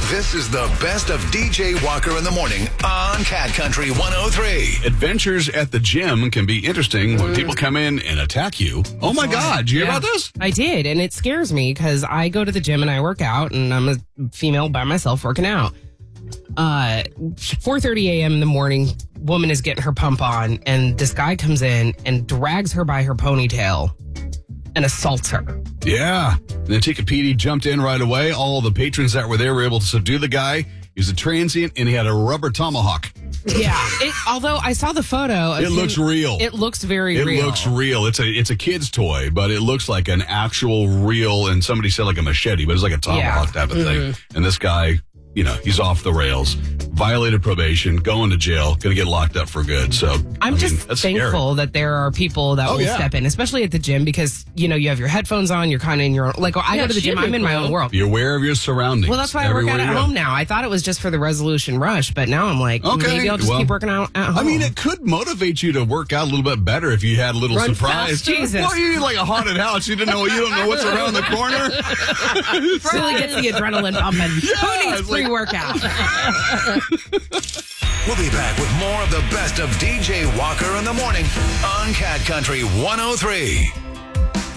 This is the best of DJ Walker in the morning on Cat Country 103. Adventures at the gym can be interesting when people come in and attack you. Oh my God, did you hear about this? I did, and it scares me because I go to the gym and I work out, and I'm a female by myself working out. 4:30 a.m. in the morning, woman is getting her pump on, and this guy comes in and drags her by her ponytail and assaults her. Yeah. And then Tika Petey jumped in right away. All the patrons that were there were able to subdue the guy. He was a transient, and he had a rubber tomahawk. Yeah. Although I saw the photo. It looks real. It looks very real. It looks real. It's a kid's toy, but it looks like an actual real, and somebody said like a machete, but it's like a tomahawk type of thing. And this guy, he's off the rails. Violated probation, going to jail, going to get locked up for good. So I'm just thankful that there are people that will step in, especially at the gym, because you have your headphones on, you're kind of in your own, I go to the gym, I'm in my own world. You're aware of your surroundings. Well, that's why I work out at home now. I thought it was just for the resolution rush, but now I'm like, maybe I'll just keep working out at home. I mean, it could motivate you to work out a little bit better if you had a little surprise. Fast, Jesus. Well, you like a haunted house. You don't know what's around the corner. Really gets the adrenaline pumping. Who needs pre-workout? We'll be back with more of the best of DJ Walker in the morning on Cat Country 103.